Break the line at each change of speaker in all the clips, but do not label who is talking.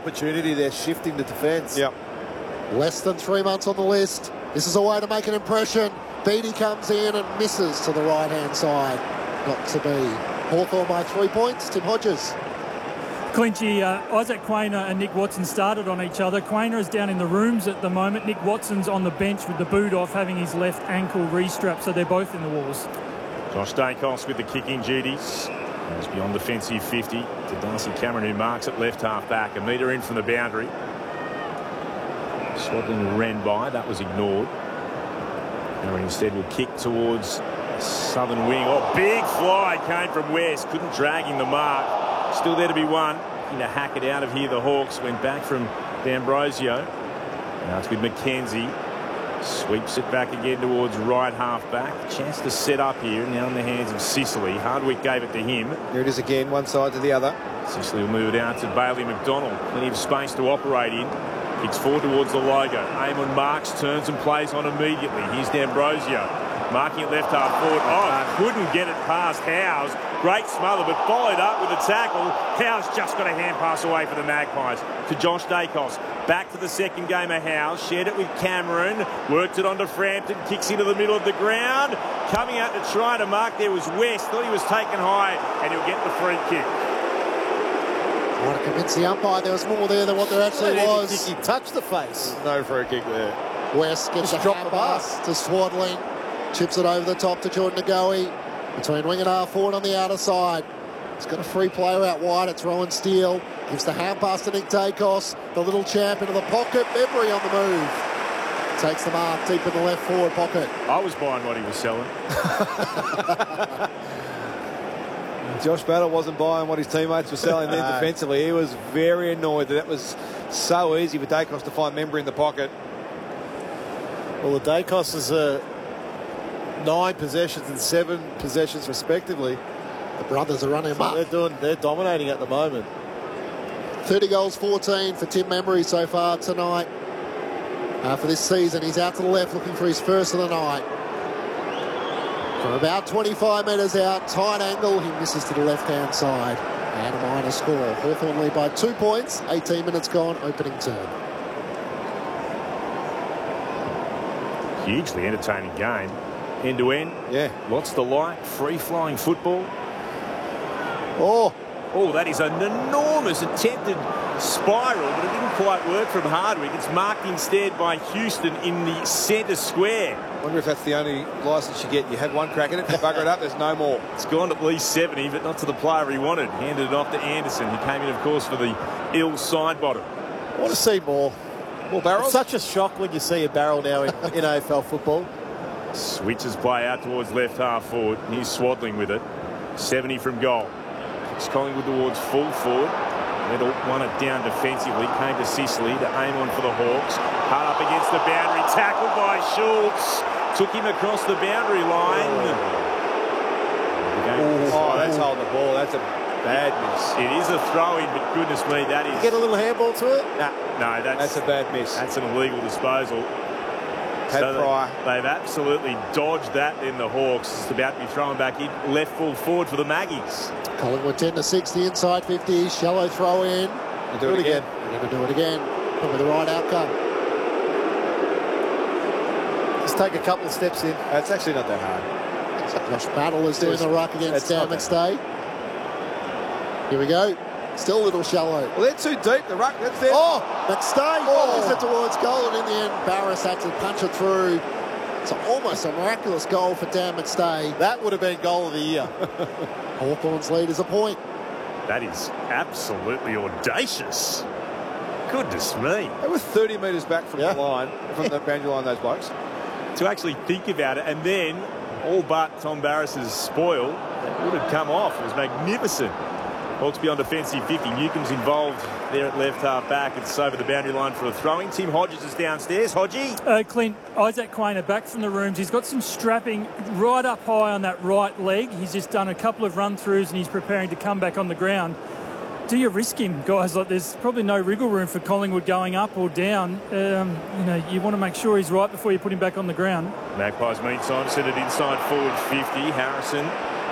opportunity there, shifting the defence.
Yep.
Less than 3 months on the list. This is a way to make an impression. Beattie comes in and misses to the right-hand side. Not to be. Hawthorn by 3 points. Tim Hodges.
Clinchy, Isaac Quainer and Nick Watson started on each other. Quainer is down in the rooms at the moment. Nick Watson's on the bench with the boot off, having his left ankle restrapped, so they're both in the walls.
Josh Dacos with the kicking duties. Goes beyond defensive 50 to Darcy Cameron, who marks at left half back. A metre in from the boundary. Swaddling ran by. That was ignored. Cameron instead will kick towards southern wing. Oh, big fly came from West. Couldn't drag him the mark. Still there to be won. Looking to hack it out of here. The Hawks went back from D'Ambrosio. Now it's with McKenzie. Sweeps it back again towards right half back. Chance to set up here. Now in the hands of Sicily. Hardwick gave it to him.
Here it is again, one side to the other.
Sicily will move it out to Bailey McDonald. Plenty of space to operate in. Kicks forward towards the logo. Eamon marks, turns and plays on immediately. Here's D'Ambrosio. Marking it left half forward. Oh, couldn't get it past Howes. Great smother, but followed up with a tackle. Howes just got a hand pass away for the Magpies to Josh Dacos. Back to the second game of Howes. Shared it with Cameron. Worked it onto Frampton. Kicks into the middle of the ground. Coming out to try to mark there was West. Thought he was taken high, and he'll get the free kick.
I want to convince the umpire there was more there than what there actually was.
He touched the face.
No free kick there.
West gets a hand pass to Swaddling. Chips it over the top to Jordan Ngoe. Between wing and half forward on the outer side. He's got a free player out wide. It's Rowan Steele. Gives the hand pass to Nick Dacos. The little champ into the pocket. Bembry on the move. Takes the mark deep in the left forward pocket.
I was buying what he was selling.
Josh Battle wasn't buying what his teammates were selling there defensively. He was very annoyed that it was so easy for Dacos to find Membry in the pocket.
Well, the Dacos is 9 possessions and 7 possessions respectively.
The brothers are running up.
They're dominating at the moment.
30 goals, 14 for Tim Membry so far tonight. For this season, he's out to the left looking for his first of the night. From about 25 metres out, tight angle, he misses to the left-hand side. And a minor score. Hawthorn lead by 2 points, 18 minutes gone, opening turn.
Hugely entertaining game. End to end.
Yeah.
Lots to like. Free-flowing football. Oh, that is an enormous attempted spiral, but it didn't quite work from Hardwick. It's marked instead by Houston in the centre square.
I wonder if that's the only licence you get. You had one crack at it, you bugger it up, there's no more.
It's gone at least 70, but not to the player he wanted. Handed it off to Anderson, who came in, of course, for the ill side bottom.
I want to see more.
More barrels?
It's such a shock when you see a barrel now in AFL football.
Switches play out towards left half forward. Here's Swaddling with it. 70 from goal. Kicks Collingwood towards full forward. Medal won it down defensively. Came to Sicily to aim on for the Hawks. Hard up against the boundary. Tackled by Schultz. Took him across the boundary line.
Oh, that's holding the ball. That's a bad miss.
It is a throw-in, but goodness me, that is...
You get a little handball to it?
No,
that's a bad miss.
That's an illegal disposal.
Pryor.
They've absolutely dodged that in the Hawks. It's about to be thrown back in. Left full forward for the Maggies.
Collingwood 10 to 6, the inside 50. Shallow throw in.
Do it again.
We're going to do it again. Probably the right outcome.
Just take a couple of steps in.
That's actually not that hard.
So Josh Battle is doing the ruck against Dan McStay. Here we go. Still a little shallow.
Well, they're too deep. The ruck, that's there.
Oh, McStay. Gets it towards goal, and in the end, Barras had to punch it through. It's almost a miraculous goal for Dan McStay.
That would have been goal of the year.
Hawthorn's lead is a point.
That is absolutely audacious. Goodness me.
They were 30 metres back from the line, from the boundary line, those blokes.
To actually think about it, and then all but Tom Barris's spoil, that would have come off. It was magnificent. Hawks beyond defensive 50. Newcomb's involved there at left half back. It's over the boundary line for a throwing. Tim Hodges is downstairs. Hodgie.
Clint, Isaac Quainer back from the rooms. He's got some strapping right up high on that right leg. He's just done a couple of run-throughs and he's preparing to come back on the ground. Do you risk him, guys? Like, there's probably no wriggle room for Collingwood going up or down. You want to make sure he's right before you put him back on the ground.
Magpies meantime send it inside forward 50. Harrison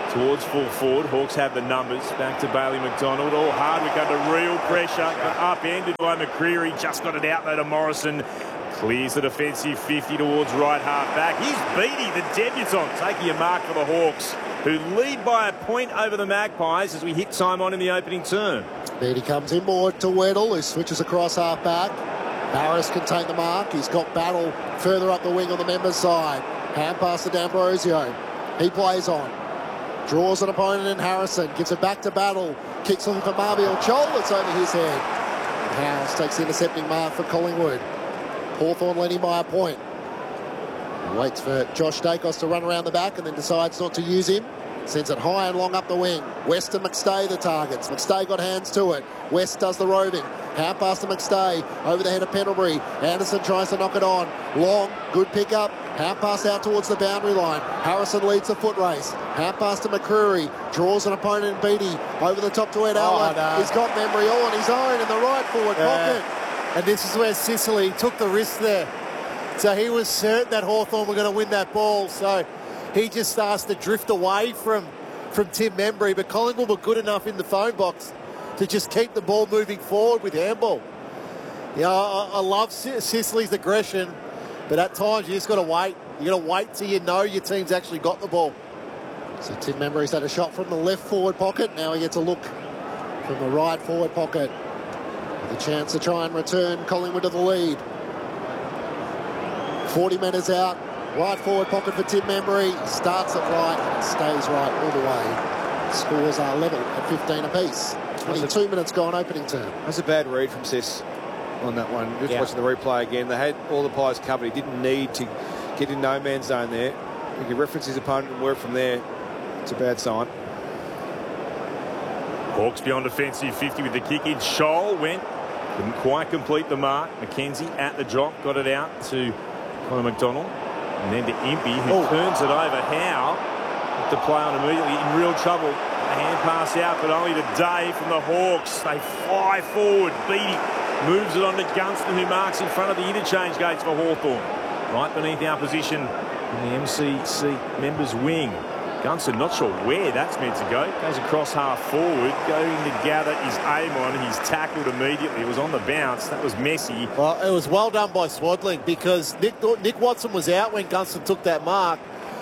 towards full forward. Hawks have the numbers. Back to Bailey McDonald. All Hardwick under real pressure. Upended by McCreery. Just got it out though to Morrison. Clears the defensive 50 towards right half back. Here's Beattie, the debutant, taking a mark for the Hawks, who lead by a point over the Magpies as we hit time on in the opening term.
Beattie comes inboard to Weddle, who switches across half back. Barris can take the mark. He's got Battle further up the wing on the members' side. Hand pass to D'Ambrosio. He plays on. Draws an opponent in Harrison. Gives it back to Battle. Kicks looking for Marviel Chol. It's over his head. Howes takes the intercepting mark for Collingwood. Hawthorn leading by a point. Waits for Josh Dacos to run around the back and then decides not to use him. Sends it high and long up the wing. West and McStay the targets. McStay got hands to it. West does the roving. Hand pass to McStay. Over the head of Pendlebury. Anderson tries to knock it on. Long, good pickup. Hand pass out towards the boundary line. Harrison leads the foot race. Hand pass to McCreery. Draws an opponent in Beattie. Over the top to Ed Allen. No. He's got Memory all on his own in the right forward pocket.
And this is where Sicily took the risk there. So he was certain that Hawthorn were going to win that ball. So he just starts to drift away from Tim Membry. But Collingwood were good enough in the phone box to just keep the ball moving forward with handball. You know, I love Sicily's aggression, but at times you just got to wait. You got to wait till you know your team's actually got the ball.
So Tim Membry's had a shot from the left forward pocket. Now he gets a look from the right forward pocket. The chance to try and return Collingwood to the lead. 40 metres out. Right forward pocket for Tim Membry. Starts it right and stays right all the way. Scores are level at 15 apiece. 22 minutes gone opening term.
That's a bad read from Sis on that one. Just watching the replay again. They had all the players covered. He didn't need to get in no man's zone there. He could reference his opponent and work from there. It's a bad sign.
Hawks beyond defensive 50 with the kick in. Scholl went. Couldn't quite complete the mark. McKenzie at the drop. Got it out to Connor McDonald. And then to Impey, who turns it over. Howe to play on immediately. In real trouble. A hand pass out, but only to Day from the Hawks. They fly forward. Beattie moves it on to Gunston, who marks in front of the interchange gates for Hawthorn. Right beneath our position in the MCC members' wing. Gunston, not sure where that's meant to go. Goes across half forward. Going to gather is Amon. He's tackled immediately. It was on the bounce. That was messy.
Well, it was well done by Swadling because Nick Watson was out when Gunston took that mark.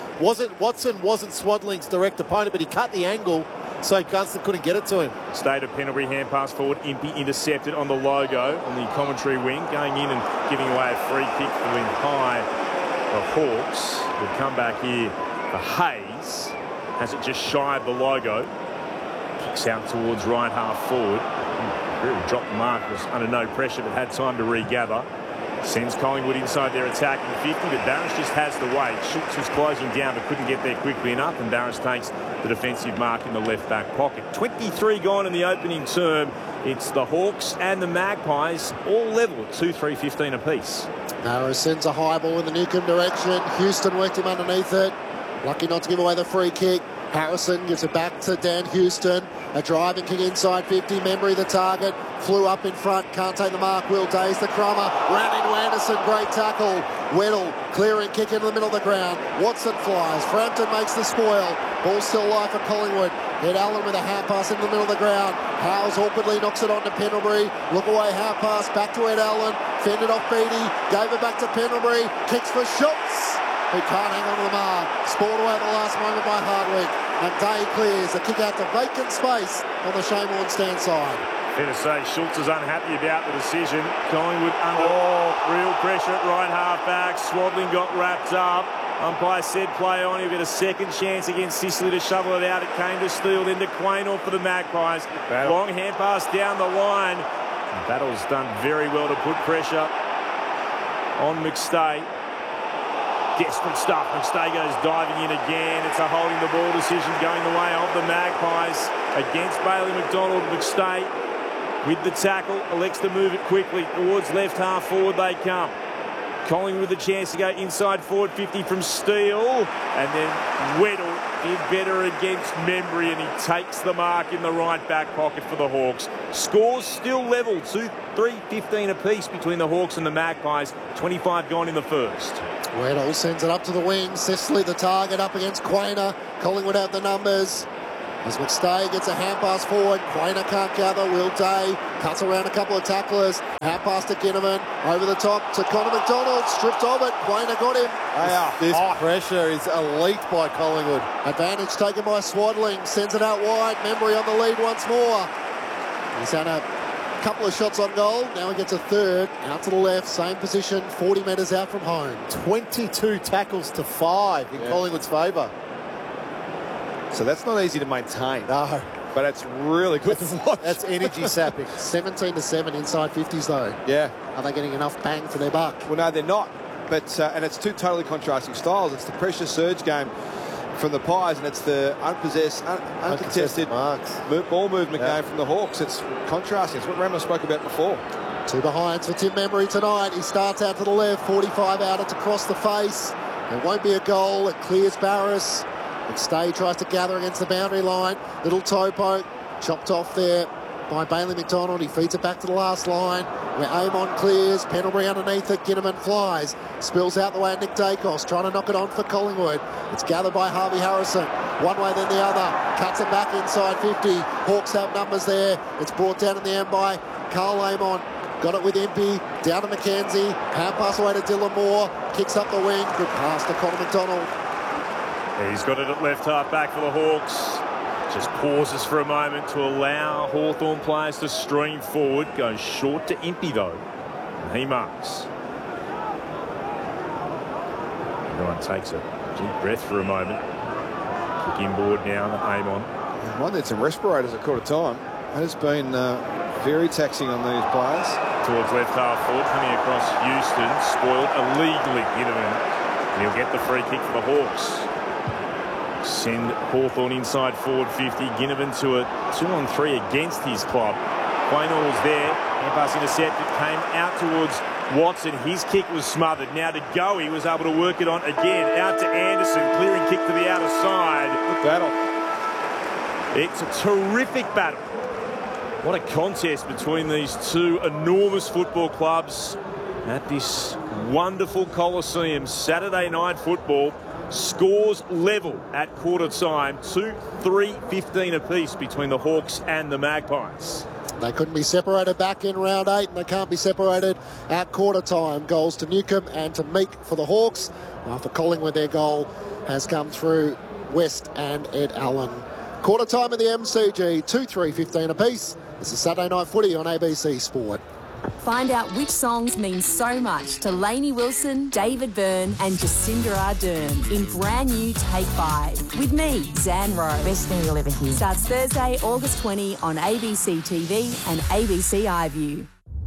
Watson wasn't Swadling's direct opponent, but he cut the angle so Gunston couldn't get it to him.
State of Pendlebury, hand pass forward. Impey intercepted on the logo on the commentary wing. Going in and giving away a free kick to win high. The Hawks will come back here. For Hayes, has it just shy of the logo. Kicks out towards right half forward. Really dropped the mark, was under no pressure, but had time to regather. Sends Collingwood inside their attacking 50, but Barris just has the weight. Schultz was closing down, but couldn't get there quickly enough, and Barris takes the defensive mark in the left back pocket. 23 gone in the opening term. It's the Hawks and the Magpies, all level at 2-3-15 apiece.
Barris sends a high ball in the Newcombe direction. Houston worked him underneath it. Lucky not to give away the free kick. Harrison gives it back to Dan Houston. A driving kick inside 50. Membry the target. Flew up in front. Can't take the mark. Will Days the crummer. Ran into Anderson. Great tackle. Weddle clearing kick into the middle of the ground. Watson flies. Frampton makes the spoil. Ball still live for Collingwood. Ed Allen with a hand pass into the middle of the ground. Howes awkwardly knocks it on to Pendlebury. Look away hand pass back to Ed Allen. Fended off Beattie. Gave it back to Pendlebury. Kicks for Schultz, who can't hang on to the mark. Spoiled away at the last moment by Hardwick. And Day clears a kick out to vacant space on the Shane Warne stand side.
Fair to say, Schultz is unhappy about the decision. Collingwood under real pressure at right half back. Swadling got wrapped up. Umpire said play on. He'll get a second chance against Sicily to shovel it out. It came to Steele, then to Quaynor for the Magpies. Long hand pass down the line. Battle's done very well to put pressure on McStay. Desperate stuff. McStay goes diving in again. It's a holding the ball decision going the way of the Magpies against Bailey McDonald. McStay with the tackle, elects to move it quickly towards left half forward they come. Collingwood with a chance to go inside forward 50 from Steele, and then Weddle did better against Membry, and he takes the mark in the right back pocket for the Hawks. Scores still level, 2-3-15 apiece between the Hawks and the Magpies. 25 gone in the first.
Weddle sends it up to the wing. Sicily the target up against Quainer. Collingwood have the numbers. As McStay gets a hand pass forward, Quainer can't gather. Will Day cuts around a couple of tacklers. Hand pass to Ginnivan. Over the top to Connor McDonald. Stripped of it. Quainer got him.
This pressure is elite by Collingwood.
Advantage taken by Swaddling. Sends it out wide. Membry on the lead once more. He's had a couple of shots on goal. Now he gets a third. Out to the left. Same position. 40 metres out from home.
22 tackles to 5 in Collingwood's favour.
So that's not easy to maintain.
No.
But it's really good to watch.
That's energy sapping.
17-7 inside 50s though.
Yeah.
Are they getting enough bang for their buck?
Well, no, they're not. But and it's two totally contrasting styles. It's the pressure surge game from the Pies, and it's the uncontested ball movement game from the Hawks. It's contrasting. It's what Ramos spoke about before.
Two behinds for Tim Membry tonight. He starts out to the left, 45 out, it's across the face. There won't be a goal. It clears Barras. McStay tries to gather against the boundary line. Little toe poke, chopped off there by Bailey McDonald. He feeds it back to the last line, where Amon clears. Pendlebury underneath it. Ginnivan flies. Spills out the way of Nick Dacos, trying to knock it on for Collingwood. It's gathered by Harvey Harrison. One way, then the other. Cuts it back inside 50. Hawks have numbers there. It's brought down in the end by Carl Amon. Got it with Impey. Down to McKenzie. Hand pass away to Dylan Moore. Kicks up the wing. Good pass to Connor McDonald.
He's got it at left half back for the Hawks. Just pauses for a moment to allow Hawthorn players to stream forward. Goes short to Impey though. And he marks. Everyone takes a deep breath for a moment. Kick inboard now to Amon.
One needs some respirators at quarter time. That has been very taxing on these players.
Towards left half forward, coming across Houston. Spoiled illegally. And he'll get the free kick for the Hawks. Send Hawthorn inside forward 50. Ginnivan to a 2-on-3 against his club. Quainer was there. Hand pass intercepted. Came out towards Watson. His kick was smothered. Now to go. He was able to work it on again. Out to Anderson. Clearing kick to the outer side.
Good battle.
It's a terrific battle. What a contest between these two enormous football clubs at this wonderful Coliseum. Saturday night football. Scores level at quarter time. 2-3-15 apiece between the Hawks and the Magpies.
They couldn't be separated back in round 8, and they can't be separated at quarter time. Goals to Newcomb and to Meek for the Hawks. For Collingwood, their goal has come through West and Ed Allen. Quarter time in the MCG, 2-3-15 apiece. This is Saturday Night Footy on ABC Sport.
Find out which songs mean so much to Lainey Wilson, David Byrne and Jacinda Ardern in brand new Take 5. With me, Zan Rowe.
Best thing you'll ever hear.
Starts Thursday, August 20 on ABC TV and ABC iView.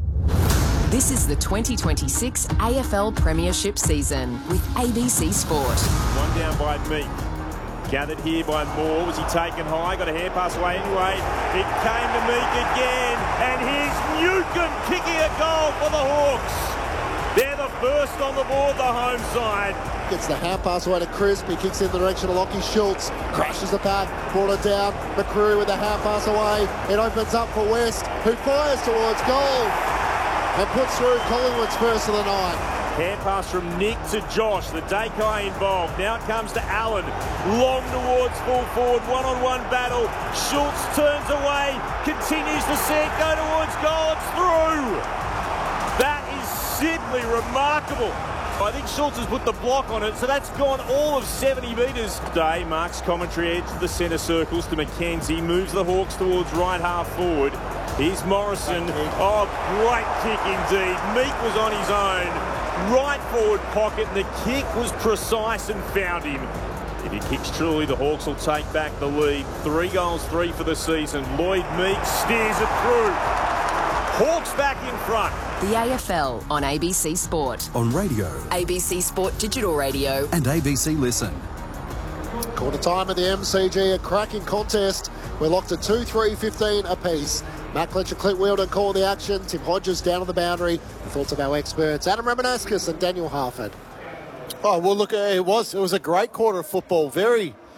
This is the 2026 AFL Premiership season with ABC Sport.
One down by Meek. Gathered here by Moore. Was he taken high? Got a hand pass away anyway. It came to Meek again. And here's Newcomb kicking a goal for the Hawks. They're the first on the board, the home side.
Gets the hand pass away to Crisp. He kicks in the direction of Lockie Schultz. Crashes the pack. Brought it down. McCrew with the hand pass away. It opens up for West, who fires towards goal. And puts through Collingwood's first of the night.
Hand pass from Nick to Josh. The Dakai involved. Now it comes to Allen. Long towards full forward. One-on-one battle. Schultz turns away. Continues to set. Go towards goal. It's through. That is simply remarkable. I think Schultz has put the block on it, so that's gone all of 70 metres. Day marks commentary edge to the centre circles to McKenzie. Moves the Hawks towards right half forward. Here's Morrison. Oh, great kick indeed. Meek was on his own. Right forward pocket, and the kick was precise and found him. If he kicks truly, the Hawks will take back the lead. 3 goals, 3 for the season. Lloyd Meek steers it through. Hawks back in front.
The AFL on ABC Sport.
On radio.
ABC Sport Digital Radio.
And ABC Listen.
Quarter time of the MCG, a cracking contest. We're locked at 2-3-15 apiece. Matt Fletcher, Clint Wheeldon call the action. Tim Hodges down on the boundary. The thoughts of our experts, Adam Remenascus and Daniel Harford.
Oh, well, look, it was a great quarter of football. Very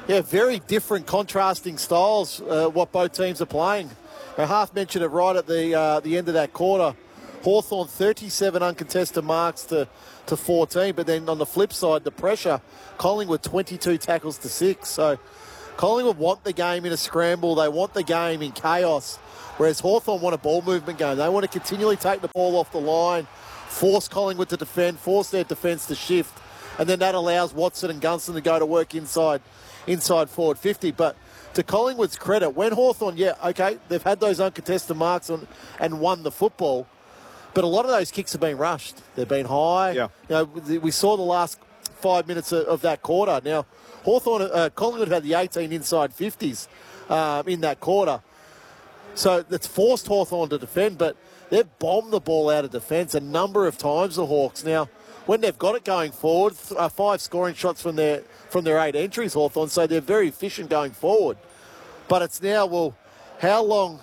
Yeah, very different contrasting styles, what both teams are playing. I half mentioned it right at the end of that quarter. Hawthorn 37 uncontested marks to 14, but then on the flip side, the pressure, Collingwood 22 tackles to 6. So Collingwood want the game in a scramble. They want the game in chaos, whereas Hawthorn want a ball movement game. They want to continually take the ball off the line, force Collingwood to defend, force their defence to shift, and then that allows Watson and Gunston to go to work inside forward 50. But to Collingwood's credit, when Hawthorn, they've had those uncontested marks and won the football, but a lot of those kicks have been rushed. They've been high.
Yeah.
We saw the last 5 minutes of that quarter. Now, Collingwood had the 18 inside 50s in that quarter. So that's forced Hawthorn to defend, but they've bombed the ball out of defence a number of times, the Hawks. Now, when they've got it going forward, 5 scoring shots from their 8 entries, Hawthorn, so they're very efficient going forward. But it's now, well, how long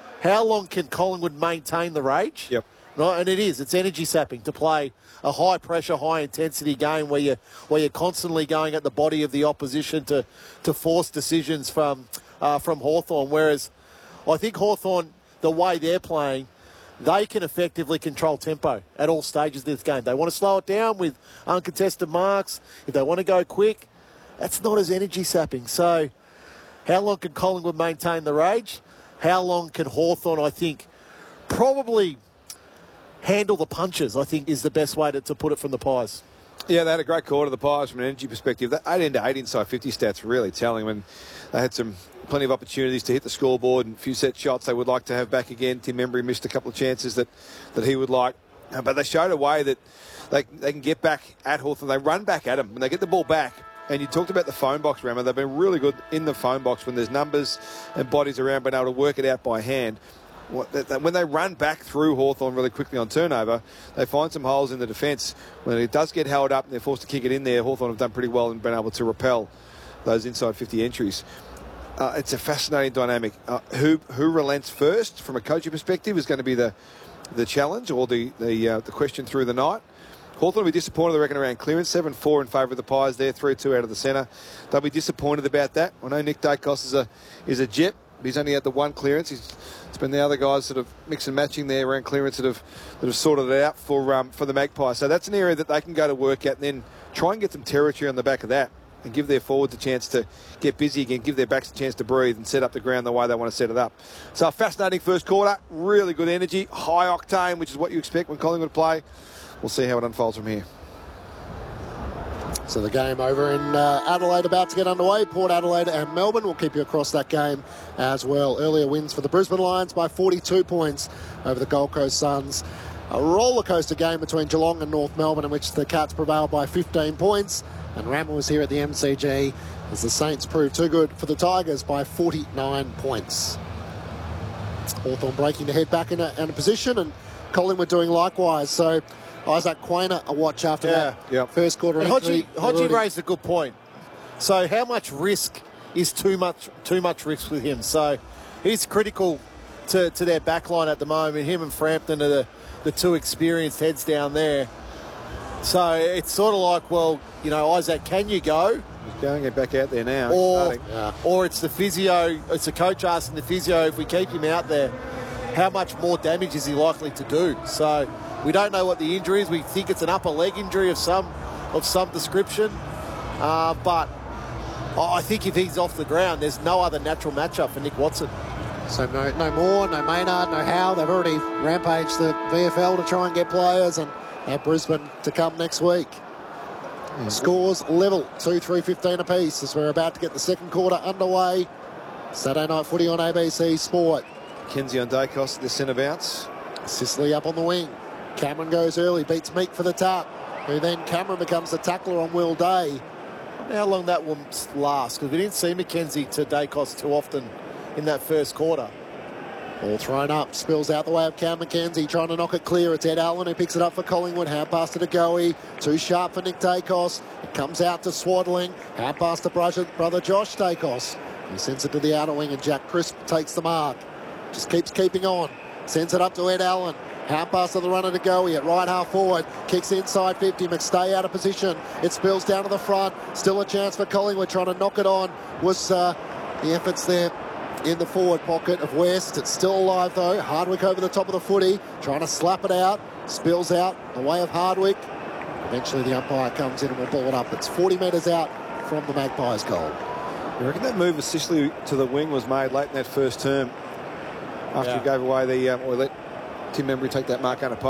can Collingwood maintain the rage?
Yep.
Right, and it's energy sapping to play a high pressure, high intensity game where you're constantly going at the body of the opposition to force decisions from Hawthorn. Whereas I think Hawthorn, the way they're playing, they can effectively control tempo at all stages of this game. They want to slow it down with uncontested marks. If they want to go quick, that's not as energy sapping. So how long can Collingwood maintain the rage? How long can Hawthorn, I think, probably handle the punches, I think, is the best way to put it from the Pies.
Yeah, they had a great quarter, the Pies, from an energy perspective. That 18-8 inside 50 stats really telling when they had plenty of opportunities to hit the scoreboard and a few set shots they would like to have back again. Tim Embry missed a couple of chances that he would like. But they showed a way that they can get back at Hawthorn. They run back at them when they get the ball back. And you talked about the phone box, Ramo. They've been really good in the phone box when there's numbers and bodies around, being able to work it out by hand. When they run back through Hawthorn really quickly on turnover, they find some holes in the defence. When it does get held up and they're forced to kick it in there, Hawthorn have done pretty well and been able to repel those inside 50 entries. It's a fascinating dynamic. Who relents first from a coaching perspective is going to be the challenge or the question through the night. Hawthorn will be disappointed, I reckon, around clearance. 7-4 in favour of the Pies there, 3-2 out of the centre. They'll be disappointed about that. I know Nick Dacos is a jet. He's only had the one clearance. It's been the other guys sort of mix and matching there around clearance that have sorted it out for the Magpies. So that's an area that they can go to work at and then try and get some territory on the back of that and give their forwards a chance to get busy again, give their backs a chance to breathe and set up the ground the way they want to set it up. So a fascinating first quarter, really good energy, high octane, which is what you expect when Collingwood play. We'll see how it unfolds from here.
So the game over in Adelaide about to get underway. Port Adelaide and Melbourne. We'll keep you across that game as well. Earlier wins for the Brisbane Lions by 42 points over the Gold Coast Suns. A roller coaster game between Geelong and North Melbourne in which the Cats prevailed by 15 points. And Rammel was here at the MCG as the Saints proved too good for the Tigers by 49 points. Hawthorn breaking to head back in a position and Collingwood doing likewise. So Isaac Quainer a watch after that first quarter.
Hodgie raised a good point. So how much risk is too much risk with him? So he's critical to their backline at the moment. Him and Frampton are the two experienced heads down there. So it's sort of like, well, Isaac, can you go?
He's going to get back out there now.
Or it's the physio, it's the coach asking the physio, if we keep him out there, how much more damage is he likely to do? So we don't know what the injury is. We think it's an upper leg injury of some description. But I think if he's off the ground, there's no other natural matchup for Nick Watson.
So no Moore, no Maynard, no Howe. They've already rampaged the VFL to try and get players and at Brisbane to come next week. Scores level, 2-3-15 apiece as we're about to get the second quarter underway. Saturday night footy on ABC Sport.
Kenzie on Dacos, the centre bounce.
Sicily up on the wing. Cameron goes early, beats Meek for the tap. Who then Cameron becomes the tackler on Will Day.
I wonder how long that will last, because we didn't see McKenzie to Dacos too often in that first quarter.
All thrown up, spills out the way of Cam McKenzie, trying to knock it clear. It's Ed Allen who picks it up for Collingwood. Hand pass to Goey, too sharp for Nick Dacos. It comes out to Swaddling. Hand pass to brother Josh Dacos. He sends it to the outer wing and Jack Crisp takes the mark. Just keeps keeping on. Sends it up to Ed Allen. Hand pass to the runner to go. He at right half forward. Kicks inside 50. McStay out of position. It spills down to the front. Still a chance for Collingwood trying to knock it on. Was the efforts there in the forward pocket of West. It's still alive though. Hardwick over the top of the footy. Trying to slap it out. Spills out the way of Hardwick. Eventually the umpire comes in and will ball it up. It's 40 metres out from the Magpies' goal.
I reckon that move of Sicily to the wing was made late in that first term after he gave away the, or let Tim Membry take that mark under